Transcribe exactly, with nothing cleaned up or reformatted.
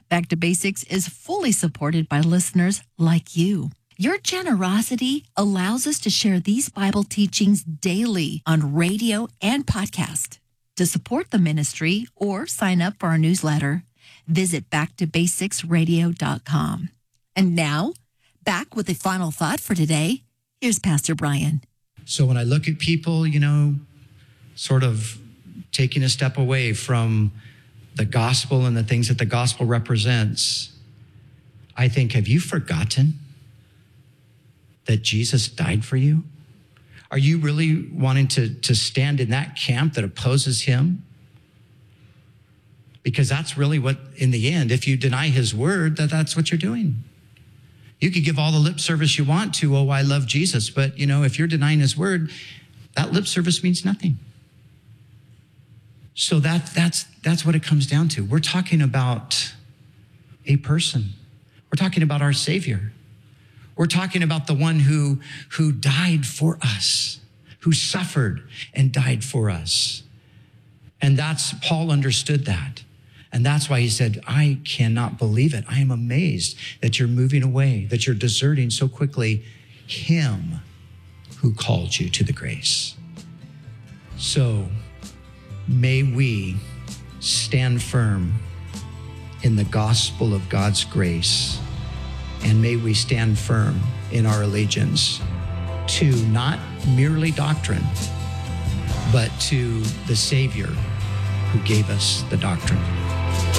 Back to Basics is fully supported by listeners like you. Your generosity allows us to share these Bible teachings daily on radio and podcast. To support the ministry or sign up for our newsletter, visit back to basics radio dot com. And now, back with the final thought for today, here's Pastor Brian. So when I look at people, you know, sort of taking a step away from the gospel and the things that the gospel represents, I think, have you forgotten that Jesus died for you? Are you really wanting to, to stand in that camp that opposes him? Because that's really what, in the end, if you deny his word, that that's what you're doing. You could give all the lip service you want to, oh, I love Jesus. But, you know, if you're denying his word, that lip service means nothing. So that that's that's what it comes down to. We're talking about a person. We're talking about our Savior. We're talking about the one who, who died for us, who suffered and died for us. And that's, Paul understood that. And that's why he said, I cannot believe it. I am amazed that you're moving away, that you're deserting so quickly him who called you to the grace. So may we stand firm in the gospel of God's grace, and may we stand firm in our allegiance to not merely doctrine, but to the Savior who gave us the doctrine.